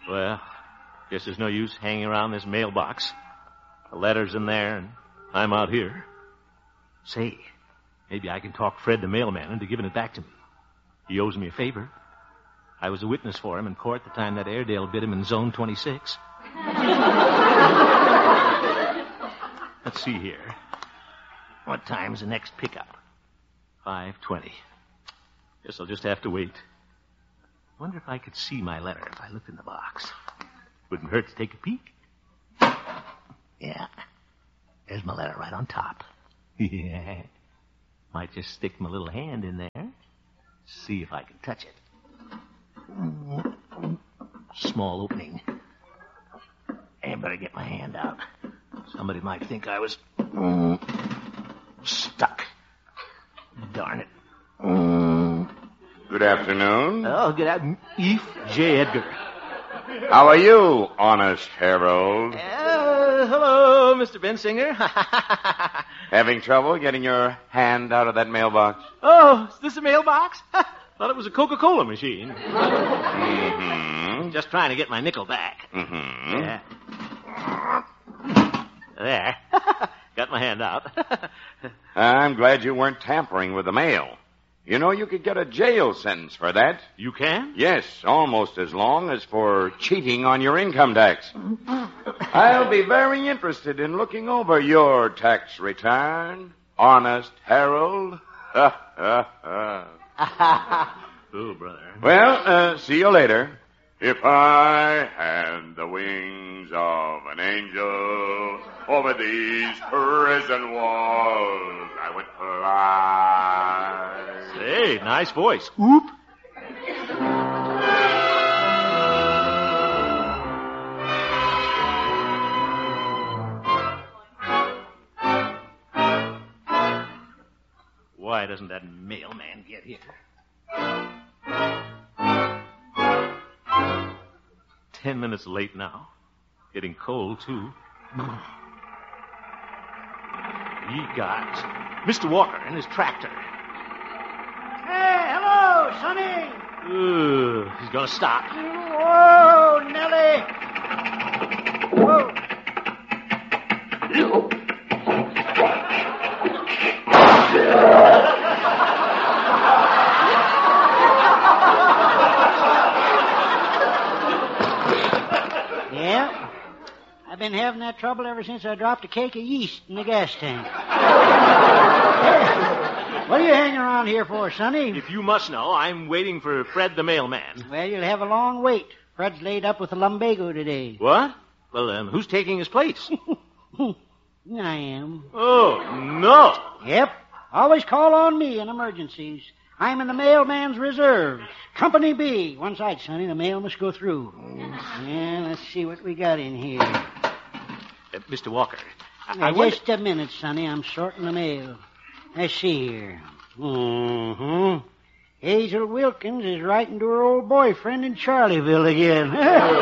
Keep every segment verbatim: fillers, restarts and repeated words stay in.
Well, guess there's no use hanging around this mailbox. The letter's in there, and I'm out here. Say, maybe I can talk Fred the mailman into giving it back to me. He owes me a favor. I was a witness for him in court the time that Airedale bit him in Zone twenty-six. Let's see here. What time's the next pickup? five twenty. Guess I'll just have to wait. Wonder if I could see my letter if I looked in the box. Wouldn't hurt to take a peek. Yeah. There's my letter right on top. Yeah. Might just stick my little hand in there. See if I can touch it. Small opening. I better get my hand out. Somebody might think I was mm, stuck. Darn it. Mm. Good afternoon. Oh, good afternoon. Eve J. Edgar. How are you, honest Harold? Uh, hello, Mister Bensinger. Having trouble getting your hand out of that mailbox? Oh, is this a mailbox? Thought it was a Coca-Cola machine. Mm-hmm. Just trying to get my nickel back. Mm-hmm. Yeah. There. Got my hand out. I'm glad you weren't tampering with the mail. You know, you could get a jail sentence for that. You can? Yes, almost as long as for cheating on your income tax. I'll be very interested in looking over your tax return, honest Harold. Oh, brother. Well, uh, see you later. If I had the wings of an angel over these prison walls, I would fly. Hey, nice voice. Whoop. Why doesn't that mailman get here? Ten minutes late now. Getting cold, too. He got Mister Walker and his tractor. Hey, hello, Sonny. Ooh, he's gonna stop. Whoa, Nellie. Whoa. Yeah, I've been having that trouble ever since I dropped a cake of yeast in the gas tank. What are you hanging around here for, Sonny? If you must know, I'm waiting for Fred the mailman. Well, you'll have a long wait. Fred's laid up with a lumbago today. What? Well, um, who's taking his place? I am. Oh, no. Yep. Always call on me in emergencies. I'm in the mailman's reserve. Company B. One side, Sonny. The mail must go through. Yeah, let's see what we got in here. Uh, Mister Walker, I, Now, I wonder... just a minute, Sonny. I'm sorting the mail. Let's see here. Mm-hmm. Hazel Wilkins is writing to her old boyfriend in Charlieville again.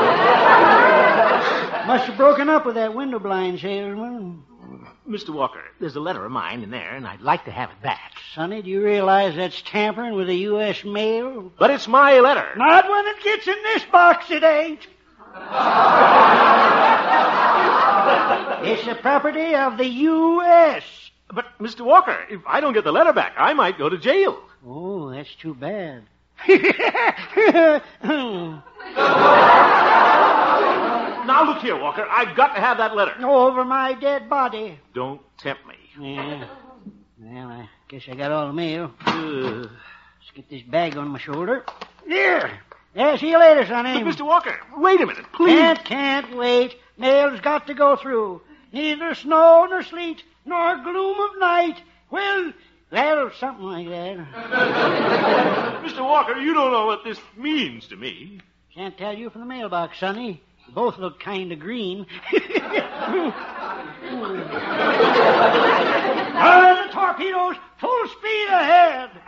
Must have broken up with that window blind salesman. Mister Walker, there's a letter of mine in there, and I'd like to have it back. Sonny, do you realize that's tampering with the U S mail? But it's my letter. Not when it gets in this box, it ain't. It's the property of the U S But, Mister Walker, if I don't get the letter back, I might go to jail. Oh, that's too bad. Now, look here, Walker. I've got to have that letter. Over my dead body. Don't tempt me. Yeah. Well, I guess I got all the mail. Uh, Let's get this bag on my shoulder. There. Yeah, see you later, Sonny. but, Mister Walker, wait a minute, please. Can't, can't wait. Mail's got to go through. Neither snow nor sleet nor gloom of night. Well, well, something like that. Mister Walker, you don't know what this means to me. Can't tell you from the mailbox, Sonny. You both look kind of green. Ah, the torpedoes, full speed ahead.